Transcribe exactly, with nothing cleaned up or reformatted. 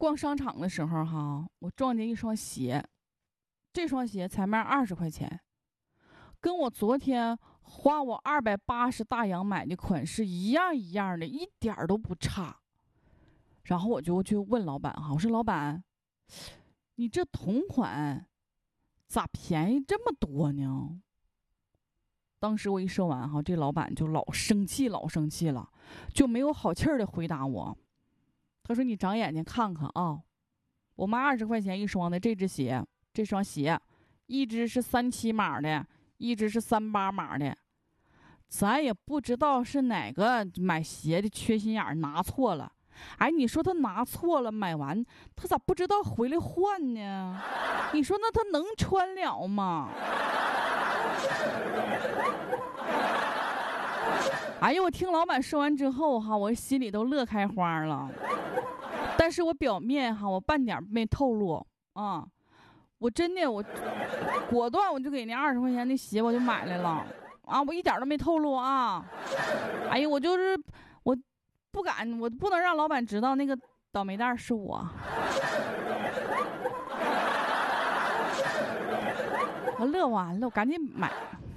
逛商场的时候哈，我撞见一双鞋，这双鞋才卖二十块钱，跟我昨天花我二百八十大洋买的款式一样一样的，一点都不差。然后我就去问老板哈，我说老板，你这同款咋便宜这么多呢？当时我一说完哈，这老板就老生气老生气了，就没有好气儿的回答我。他说你长眼睛看看啊，我卖二十块钱一双的这只鞋，这双鞋一只是三七码的，一只是三八码的，咱也不知道是哪个买鞋的缺心眼拿错了。哎，你说他拿错了，买完他咋不知道回来换呢？你说那他能穿了吗？哎呦，我听老板说完之后哈，我心里都乐开花了。但是我表面哈，我半点没透露啊，我真的我果断我就给那二十块钱的鞋我就买来了啊，我一点都没透露啊。哎呀，我就是我不敢，我不能让老板知道那个倒霉蛋是我。我乐完了，我赶紧买。